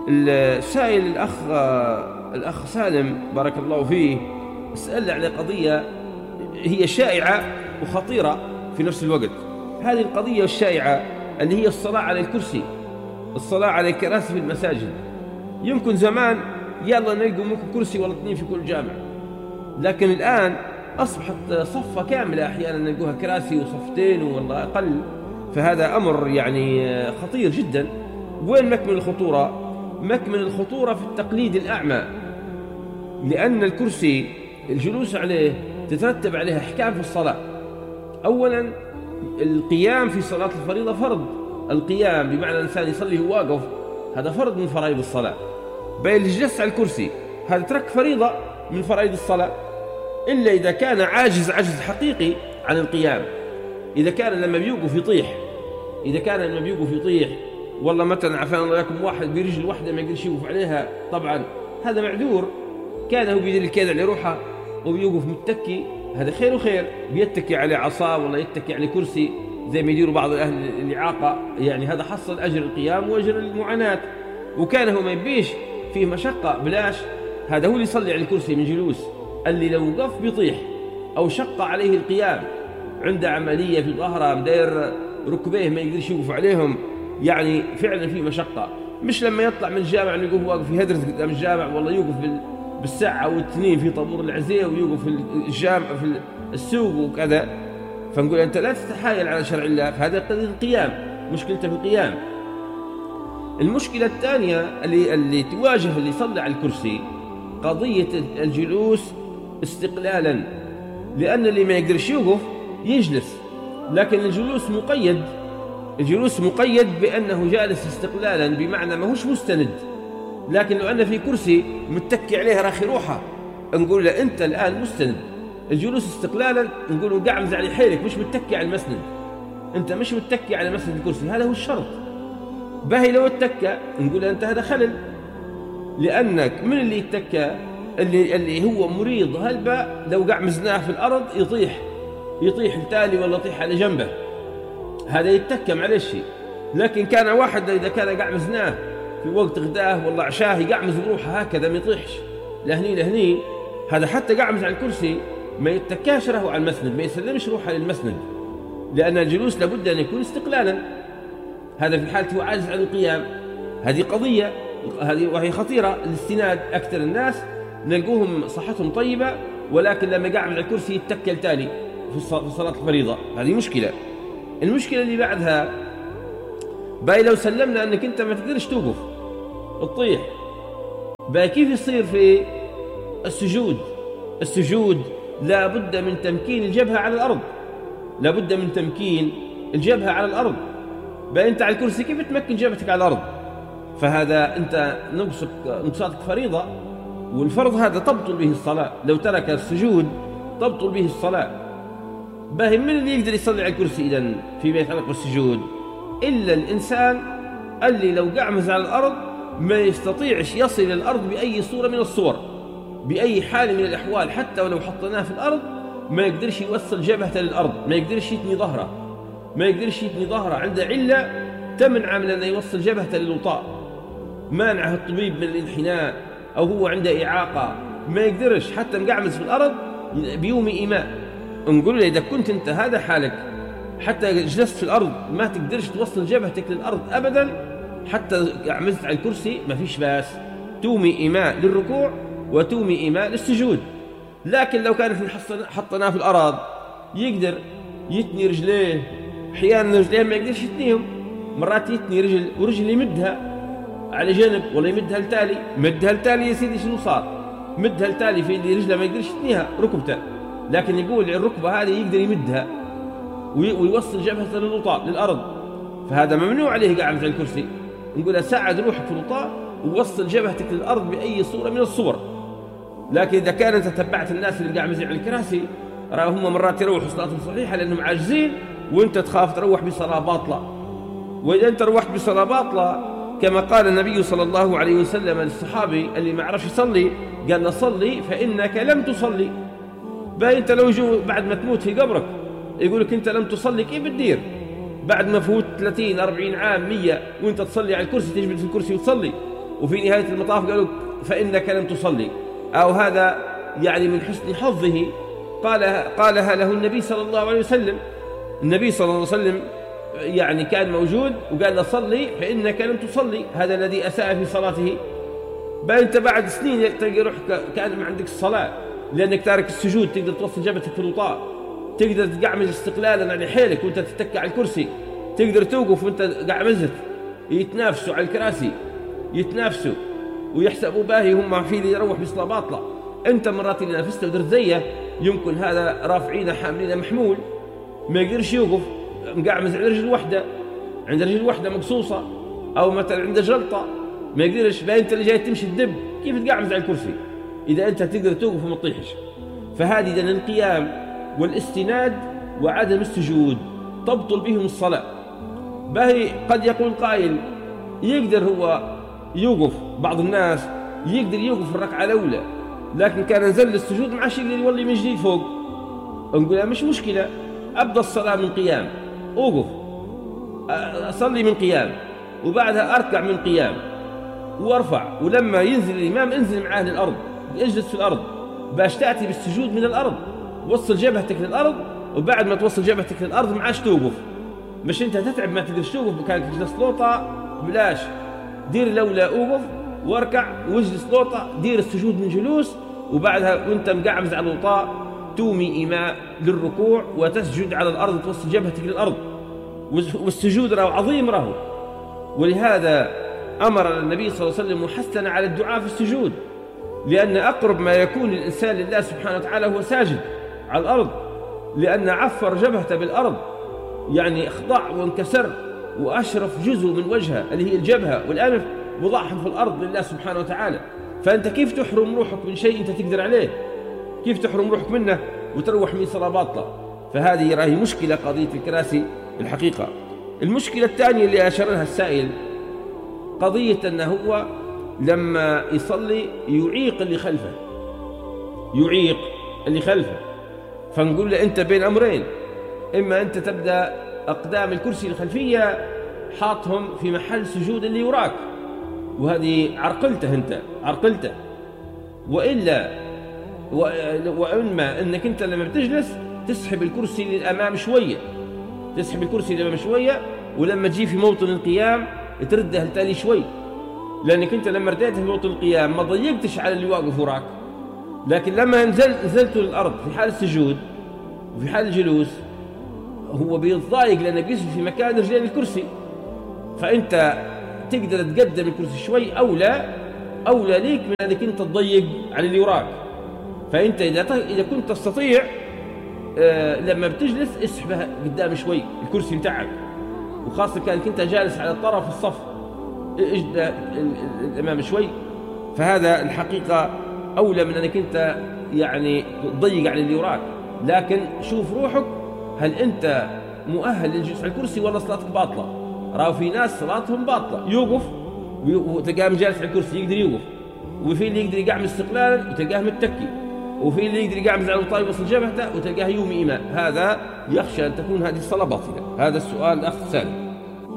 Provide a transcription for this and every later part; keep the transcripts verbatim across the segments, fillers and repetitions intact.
السائل الأخ الأخ سالم بارك الله فيه سأل على قضية هي شائعة وخطيرة في نفس الوقت. هذه القضية الشائعة اللي هي الصلاة على الكرسي، الصلاة على الكراسي في المساجد. يمكن زمان يلا نلقوا ممكن كرسي ولا اثنين في كل جامع، لكن الآن أصبحت صفة كاملة، أحيانا نلقوها كراسي وصفتين والله أقل. فهذا أمر يعني خطير جدا. وين مكمن الخطورة؟ مكمن الخطورة في التقليد الأعمى، لأن الكرسي الجلوس عليه تترتب عليها أحكام في الصلاة. أولا القيام في صلاة الفريضة فرض، القيام بمعنى الإنسان يصلي هو واقف، هذا فرض من فرائض الصلاة. بل الجلوس على الكرسي هذا ترك فريضة من فرائض الصلاة، إلا إذا كان عاجز عجز حقيقي عن القيام. إذا كان لما بيوقف يطيح، إذا كان لما بيوقف يطيح والله مثلا عفان الله ياكم واحد برجل واحدة ما يقدرش يوقف عليها، طبعا هذا معذور. كان هو بيدير الكيد على روحه وبيوقف متكي، هذا خير وخير، بيتكي على عصا ولا يتكي على كرسي زي ما يديروا بعض أهل الإعاقة، يعني هذا حصل أجر القيام وأجر المعاناة. وكان هو ما يبيش فيه مشقة بلاش، هذا هو اللي يصلي على الكرسي من جلوس. اللي لو وقف بيطيح أو شق عليه القيام، عنده عملية في ظهره مداير ركبيه ما يقدرش يوقف عليهم، يعني فعلا في مشقة. مش لما يطلع من الجامع يوقف واقف يهدرس قدام الجامع، والله يوقف بالساعة والتنين في طابور العزية، ويوقف في الجامع في السوق وكذا. فنقول أنت لا تتحايل على شرع الله، فهذا قضية القيام، مشكلته في القيام. المشكلة الثانية اللي اللي تواجه اللي يصلي على الكرسي قضية الجلوس استقلالا، لأن اللي ما يقدرش يوقف يجلس، لكن الجلوس مقيد. الجلوس مقيد بأنه جالس استقلالا، بمعنى ما هوش مستند. لكن لو أن في كرسي متكي عليه راخي روحه نقول له أنت الآن مستند. الجلوس استقلالا نقول قاعد على حيلك، مش متكي على المسند، أنت مش متكي على مسند الكرسي، هذا هو الشرط. باهي لو اتكى نقول أنت هذا خلل، لأنك من اللي يتكى اللي, اللي هو مريض هلبة، لو قاع مزناه في الأرض يطيح يطيح التالي ولا يطيح على جنبه، هذا يتكى معلش. لكن كان واحد إذا كان قاع مزناه في وقت غداه والله عشاه يقعمز روحه هكذا ما يطيحش لهني لهني، هذا حتى قعمز على الكرسي ما يتكاش له على المسند، ما يسلمش روحه للمسند، لأن الجلوس لابد أن يكون استقلالا. هذا في حالة هو عاجز عن القيام. هذه قضية هذه وهي خطيرة. الاستناد أكثر الناس نلقوهم صحتهم طيبة، ولكن لما قعمز على الكرسي يتكل تالي في صلاة الفريضة، هذه مشكلة. المشكلة اللي بعدها باي لو سلمنا أنك أنت ما تقدرش توقف تطيح، باي كيف يصير في السجود؟ السجود لا بد من تمكين الجبهة على الأرض، لا بد من تمكين الجبهة على الأرض. باي أنت على الكرسي كيف تمكن جبهتك على الأرض؟ فهذا أنت نقصك نقصاتك فريضة، والفرض هذا تبطل به الصلاة، لو ترك السجود تبطل به الصلاة. باهي من اللي يقدر يصلي على الكرسي إذن فيما يتعلق بالسجود؟ إلا الإنسان اللي لو قعمز على الأرض ما يستطيعش يصل إلى الأرض بأي صورة من الصور، بأي حال من الأحوال، حتى ولو حطناه في الأرض ما يقدرش يوصل جبهته للأرض، ما يقدرش يتني ظهره، ما يقدرش يتني ظهره، عنده علة تمنع من أن يوصل جبهته للوطاء، مانعه الطبيب من الانحناء، أو هو عنده إعاقة ما يقدرش حتى مقعمز في الأرض بيومي إيماء. نقول له إذا كنت أنت هذا حالك حتى جلست في الأرض ما تقدرش توصل جبهتك للأرض أبدا، حتى عمزت على الكرسي ما فيش باس، تومي إيماء للركوع وتومي إيماء للسجود. لكن لو كانت حطناه في الأرض يقدر يتني رجليه، أحيانا رجليه ما يقدرش يتنيهم، مرات يتني رجل ورجل يمدها على جانب ولا يمدها لتالي، مدها لتالي يا سيدي شنو صار؟ مدها لتالي في اللي رجله ما يقدرش يتنيها ركبته، لكن يقول الركبة هذه يقدر يمدها ويوصل جبهته للوطاء للأرض، فهذا ممنوع عليه قاعد على الكرسي. نقول ساعد روحك في الوطاء ووصل جبهتك للأرض بأي صورة من الصور. لكن إذا كان أنت تبعت الناس اللي قاعد على الكراسي راهم مرات يروحوا صلاتهم صحيحة لأنهم عاجزين، وأنت تخاف تروح بصلاة باطلة. وإذا أنت روحت بصلاة باطلة كما قال النبي صلى الله عليه وسلم للصحابي اللي ما عرفش يصلي، قال له صلي فإنك لم تصلي. باي أنت لو جو بعد ما تموت في قبرك يقولك أنت لم تصلي، كيف بتدير بعد ما فوت ثلاثين أربعين عام مية وأنت تصلي على الكرسي، تجبد في الكرسي وتصلي؟ وفي نهاية المطاف قالوا فإنك لم تصلي، أو هذا يعني من حسن حظه قال قالها له النبي صلى الله عليه وسلم. النبي صلى الله عليه وسلم يعني كان موجود وقال له صلي فإنك لم تصلي، هذا الذي أساء في صلاته. بل أنت بعد سنين تلقى روحك كان ما عندك الصلاة لأنك تارك السجود، تقدر توصل جبهتك في الوطاء، تقدر تقعمز استقلالا عن حيلك وأنت تتكى على الكرسي، تقدر توقف وأنت قعمزت. يتنافسوا على الكراسي، يتنافسوا ويحسبوا باهي هم في اللي يروح بصلاة باطلة. أنت مرات اللي نافست ودرت زيه يمكن هذا رافعين حاملين محمول ما يقدرش يوقف، مقعمز على رجل واحدة، عند رجل واحدة مقصوصة، أو مثلا عنده جلطة ما يقدرش، فأنت اللي جاي تمشي الدب كيف تقعمز على الكرسي إذا أنت تقدر توقف وما تطيحش؟ فهذه إذن القيام والاستناد وعدم السجود تبطل بهم الصلاة. باهي قد يقول قائل يقدر هو يوقف، بعض الناس يقدر يوقف الركعة الأولى لكن كان نزل السجود ما عادش يقدر يولي من جديد فوق. نقول مش مشكلة، أبدأ الصلاة من قيام، أوقف أصلي من قيام وبعدها أركع من قيام وأرفع، ولما ينزل الإمام انزل معاه للأرض، اجلس في الأرض باش تأتي بالسجود من الأرض، وصل جبهتك للأرض، وبعد ما توصل جبهتك للأرض ما عادش توقف. مش أنت تتعب ما تقدرش توقف كانك تجلس لوطة، بلاش دير الأولى أوقف واركع واجلس لوطة، دير السجود من جلوس، وبعدها وانت مقعمز على الوطاء تومي إيماء للركوع وتسجد على الأرض وتوصل جبهتك للأرض. والسجود راهو عظيم راهو، ولهذا أمر النبي صلى الله عليه وسلم وحثنا على الدعاء في السجود، لأن أقرب ما يكون الإنسان لله سبحانه وتعالى هو ساجد على الأرض، لأن عفر جبهته بالأرض يعني اخضع وانكسر، وأشرف جزء من وجهه اللي هي الجبهة والأنف وضعهم في الأرض لله سبحانه وتعالى. فأنت كيف تحرم روحك من شيء أنت تقدر عليه؟ كيف تحرم روحك منه وتروح من صلاة باطلة؟ فهذه راهي مشكلة قضية الكراسي الحقيقة. المشكلة الثانية اللي أشار لها السائل قضية أنه هو لما يصلي يعيق اللي خلفه، يعيق اللي خلفه. فنقول له أنت بين أمرين، إما أنت تبدأ أقدام الكرسي الخلفية حاطهم في محل سجود اللي وراك، وهذه عرقلته أنت عرقلته، وإلا وإما أنك أنت لما بتجلس تسحب الكرسي للأمام شوية، تسحب الكرسي للأمام شوية، ولما تجي في موطن القيام ترده لتالي شوي، لأنك أنت لما رديته في موطن القيام ما ضيقتش على اللي واقف وراك، لكن لما نزل نزلت للأرض في حال السجود وفي حال الجلوس هو بيتضايق لأنه بيسجد في مكان رجلين الكرسي، فأنت تقدر تقدم الكرسي شوي، أولى أولى ليك من أنك أنت تضيق على اللي وراك. فأنت إذا إذا كنت تستطيع آه لما بتجلس اسحبها قدام شوي الكرسي بتاعك، وخاصة كانك أنت جالس على طرف الصف اجد الأمام شوي، فهذا الحقيقة أولى من أنك أنت يعني تضيق على اللي وراك. لكن شوف روحك هل أنت مؤهل للجلوس على الكرسي ولا صلاتك باطلة؟ راهو في ناس صلاتهم باطلة، يوقف وتلقاه جالس على الكرسي يقدر يوقف، وفي اللي يقدر يقعمز استقلالا وتلقاه متكي، وفي اللي يقدر يقعمز على الوطاء يوصل جبهته وتلقاه يومي إيماء. هذا يخشى أن تكون هذه الصلاة باطلة. هذا السؤال الأخ سالم.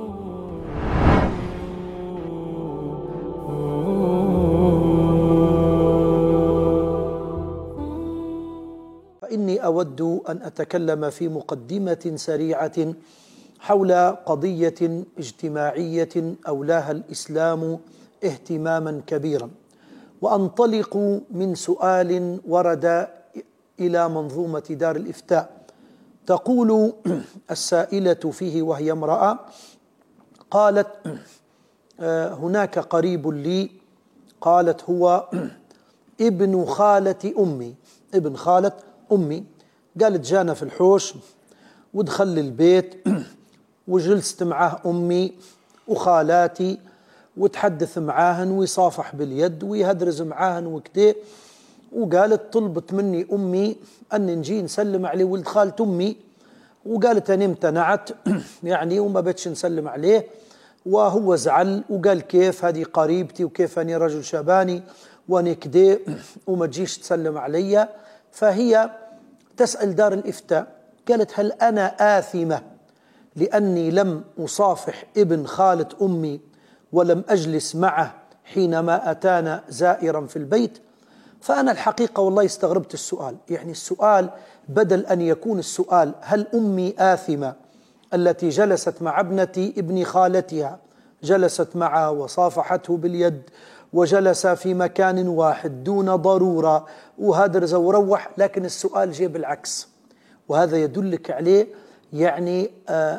فإني أود أن أتكلم في مقدمة سريعة حول قضية اجتماعية أولاها الإسلام اهتماما كبيرا، وأنطلق من سؤال ورد إلى منظومة دار الإفتاء. تقول السائلة فيه وهي امرأة، قالت هناك قريب لي، قالت هو ابن خالة أمي، ابن خالة أمي، قالت جانا في الحوش ودخل البيت وجلست معاه أمي وخالاتي وتحدث معاهن ويصافح باليد ويهدرز معاهن وكده، وقالت طلبت مني أمي أن نجي نسلم عليه ولد خالة أمي، وقالت أنا امتنعت يعني وما بدش نسلم عليه، وهو زعل وقال كيف هذه قريبتي وكيف أني رجل شباني وأنا كده وما تجيش تسلم علي. فهي تسأل دار الإفتاء، قالت هل أنا آثمة لأني لم أصافح ابن خالة أمي ولم أجلس معه حينما أتانا زائرا في البيت. فأنا الحقيقة والله استغربت السؤال، يعني السؤال بدل أن يكون السؤال هل أمي آثمة التي جلست مع ابنة ابن خالتها، جلست معه وصافحته باليد وجلس في مكان واحد دون ضرورة وهدرز وروح، لكن السؤال جاء بالعكس. وهذا يدلك عليه يعني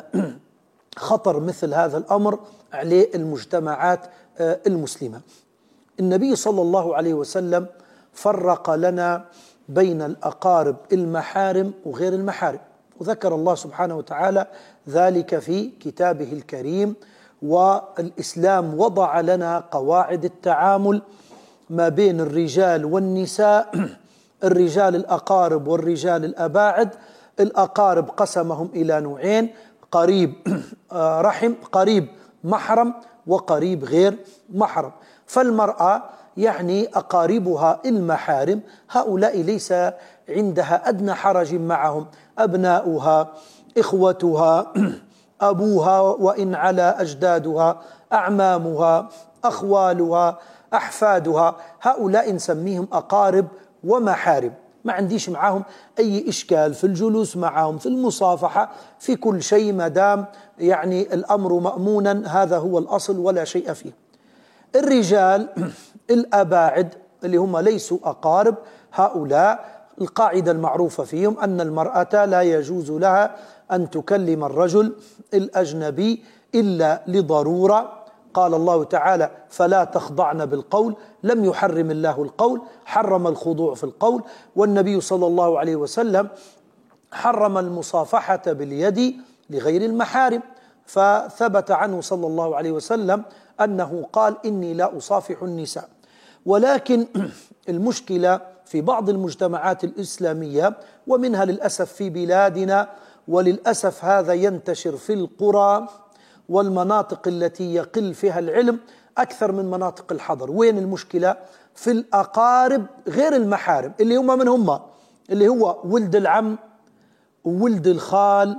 خطر مثل هذا الأمر عليه المجتمعات المسلمة. النبي صلى الله عليه وسلم فرق لنا بين الأقارب المحارم وغير المحارم، وذكر الله سبحانه وتعالى ذلك في كتابه الكريم. والإسلام وضع لنا قواعد التعامل ما بين الرجال والنساء، الرجال الأقارب والرجال الأباعد. الأقارب قسمهم إلى نوعين: قريب رحم، قريب محرم، وقريب غير محرم. فالمرأة يعني أقاربها المحارم هؤلاء ليس عندها أدنى حرج معهم، أبناؤها، إخوتها، أبوها وإن على أجدادها، أعمامها، أخوالها، أحفادها، هؤلاء نسميهم أقارب ومحارم. ما عنديش معهم أي إشكال في الجلوس معهم، في المصافحة، في كل شيء، ما دام يعني الأمر مأمونا، هذا هو الأصل ولا شيء فيه. الرجال الأباعد اللي هم ليسوا أقارب، هؤلاء القاعدة المعروفة فيهم أن المرأة لا يجوز لها أن تكلم الرجل الأجنبي إلا لضرورة. قال الله تعالى: فلا تخضعن بالقول. لم يحرم الله القول، حرم الخضوع في القول. والنبي صلى الله عليه وسلم حرم المصافحة باليد لغير المحارم، فثبت عنه صلى الله عليه وسلم أنه قال: إني لا أصافح النساء. ولكن المشكلة في بعض المجتمعات الإسلامية، ومنها للأسف في بلادنا، وللأسف هذا ينتشر في القرى والمناطق التي يقل فيها العلم أكثر من مناطق الحضر. وين المشكلة؟ في الأقارب غير المحارم، اللي هم من هم؟ اللي هو ولد العم وولد الخال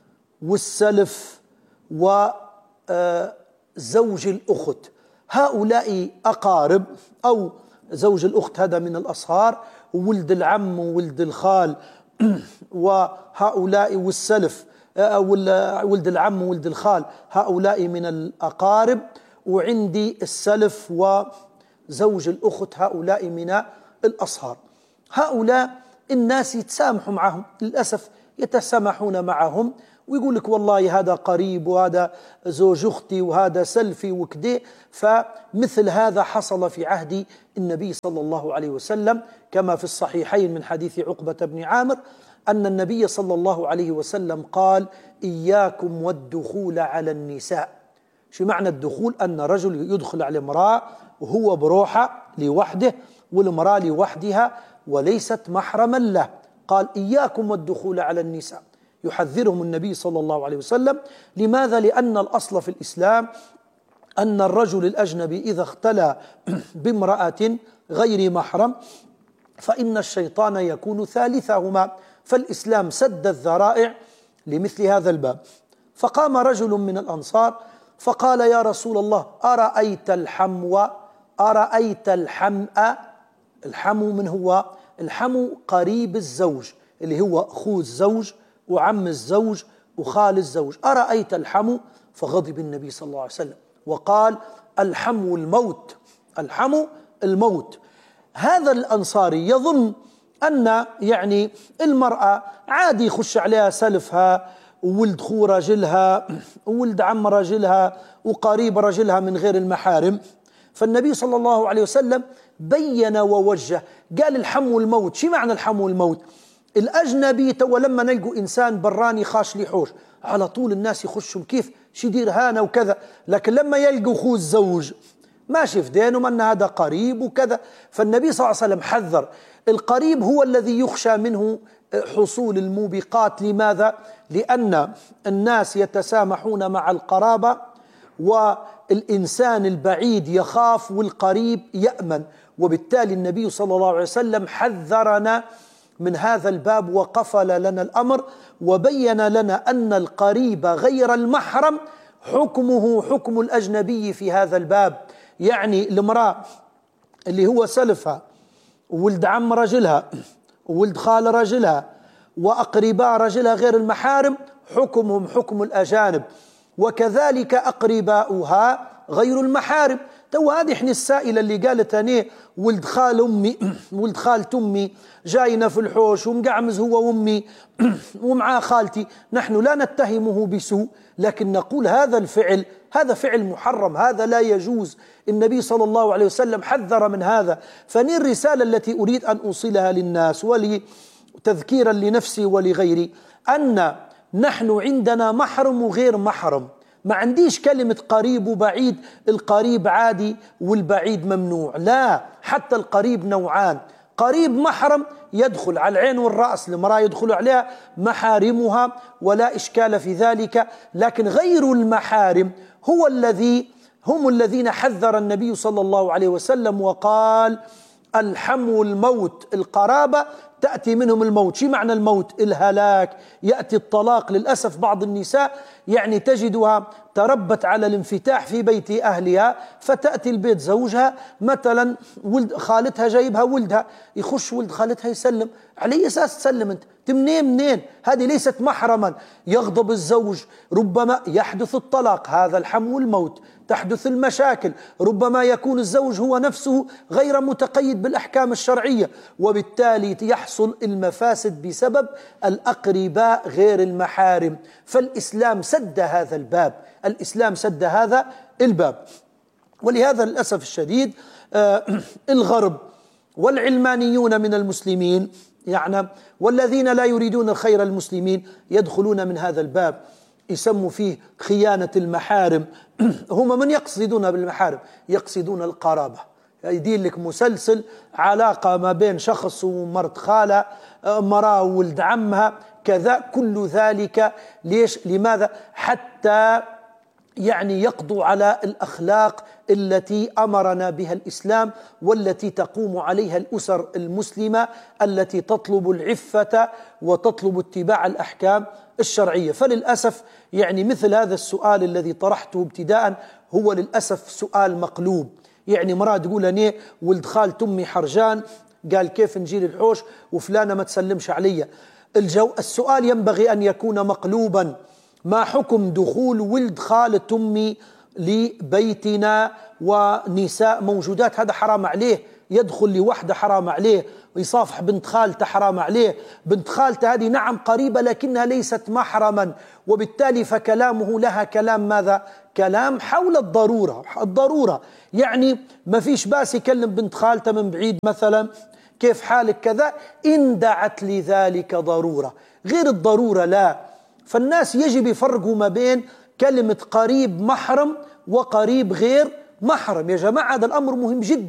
والسلف وزوج الأخت. هؤلاء أقارب، أو زوج الأخت هذا من الأصهار، وولد العم وولد الخال وهؤلاء والسلف، ولد العم وولد الخال، هؤلاء من الأقارب. وعندي السلف وزوج الأخت، هؤلاء من الأصهار. هؤلاء الناس يتسامحوا معهم، للأسف يتسامحون معهم، ويقول لك والله هذا قريب وهذا زوج أختي وهذا سلفي وكده. فمثل هذا حصل في عهد النبي صلى الله عليه وسلم، كما في الصحيحين من حديث عقبة بن عامر أن النبي صلى الله عليه وسلم قال: إياكم والدخول على النساء. شو معنى الدخول؟ أن رجل يدخل على امرأة وهو بروحه لوحده، والمرأة لوحدها وليست محرما له. قال: إياكم والدخول على النساء، يحذرهم النبي صلى الله عليه وسلم. لماذا؟ لأن الأصل في الإسلام أن الرجل الأجنبي إذا اختلى بامرأة غير محرم فإن الشيطان يكون ثالثهما، فالإسلام سد الذرائع لمثل هذا الباب. فقام رجل من الأنصار فقال: يا رسول الله، أرأيت الحمو، أرأيت الحمأ. الحمو من هو؟ الحمو قريب الزوج، اللي هو أخو الزوج وعم الزوج وخال الزوج. أرأيت الحمو؟ فغضب النبي صلى الله عليه وسلم وقال: الحمو الموت، الحمو الموت. هذا الأنصاري يظن أن يعني المرأة عادي يخش عليها سلفها وولد خو رجلها وولد عم رجلها وقريب رجلها من غير المحارم. فالنبي صلى الله عليه وسلم بين ووجه، قال: الحمو الموت. شو معنى الحمو الموت؟ الأجنبي تو لما نلقوا إنسان براني خاش لي حوش على طول الناس يخشوا كيف شي يدير هانا وكذا، لكن لما يلقوا خو الزوج ماشي في دينهم أن هذا قريب وكذا. فالنبي صلى الله عليه وسلم حذر. القريب هو الذي يخشى منه حصول الموبقات. لماذا؟ لأن الناس يتسامحون مع القرابة، والإنسان البعيد يخاف والقريب يأمن. وبالتالي النبي صلى الله عليه وسلم حذرنا من هذا الباب وقفل لنا الأمر وبين لنا أن القريب غير المحرم حكمه حكم الأجنبي في هذا الباب. يعني المرأة اللي هو سلفها وولد عم رجلها وولد خال رجلها وأقرباء رجلها غير المحارم حكمهم حكم الأجانب، وكذلك أقرباؤها غير المحارم. تو هذه احنا السائلة اللي قالت أنا ولد خال أمي ولد خالة أمي جاينا في الحوش ومقعمز هو وأمي ومعاه خالتي، نحن لا نتهمه بسوء، لكن نقول هذا الفعل هذا فعل محرم، هذا لا يجوز. النبي صلى الله عليه وسلم حذر من هذا. فني الرسالة التي أريد أن أوصلها للناس ولتذكيرا لنفسي ولغيري أن نحن عندنا محرم وغير محرم. ما عنديش كلمة قريب وبعيد، القريب عادي والبعيد ممنوع، لا، حتى القريب نوعان. قريب محرم يدخل على العين والرأس، المرأة يدخل عليها محارمها ولا إشكال في ذلك، لكن غير المحارم هو الذي هم الذين حذر النبي صلى الله عليه وسلم وقال الحم والموت، القرابة تأتي منهم الموت. شو معنى الموت؟ الهلاك، يأتي الطلاق. للأسف بعض النساء يعني تجدها تربت على الانفتاح في بيت أهلها، فتأتي البيت زوجها مثلا ولد خالتها جايبها ولدها، يخش ولد خالتها يسلم، على أي أساس تسلم أنت؟ منين منين؟ هذه ليست محرما. يغضب الزوج، ربما يحدث الطلاق، هذا الحم والموت، تحدث المشاكل، ربما يكون الزوج هو نفسه غير متقيد بالأحكام الشرعية، وبالتالي يحصل المفاسد بسبب الأقرباء غير المحارم. فالإسلام سد هذا الباب، الإسلام سد هذا الباب. ولهذا للأسف الشديد آه الغرب والعلمانيون من المسلمين يعني والذين لا يريدون الخير المسلمين يدخلون من هذا الباب، يسموا فيه خيانة المحارم. هم من يقصدون بالمحارم؟ يقصدون القرابة. يدير لك مسلسل علاقة ما بين شخص ومرت خالة، مرأة وولد عمها، كذا، كل ذلك ليش؟ لماذا؟ حتى يعني يقضوا على الأخلاق التي أمرنا بها الإسلام والتي تقوم عليها الأسر المسلمة التي تطلب العفة وتطلب اتباع الأحكام الشرعية. فللأسف يعني مثل هذا السؤال الذي طرحته ابتداء هو للأسف سؤال مقلوب. يعني مرأة تقول أنا ولد خالة أمي حرجان، قال كيف نجي للحوش وفلانة ما تسلمش علي؟ الجو السؤال ينبغي أن يكون مقلوبا. ما حكم دخول ولد خالة أمي لبيتنا ونساء موجودات؟ هذا حرام عليه. يدخل لوحده حرام عليه، ويصافح بنت خالته حرام عليه. بنت خالته هذه نعم قريبة لكنها ليست محرما، وبالتالي فكلامه لها كلام ماذا؟ كلام حول الضرورة. الضرورة يعني ما فيش باس يكلم بنت خالته من بعيد مثلا، كيف حالك كذا، إن دعت لذلك ضرورة. غير الضرورة لا. فالناس يجب يفرقوا ما بين كلمة قريب محرم وقريب غير محرم. يا جماعة هذا الأمر مهم جدا.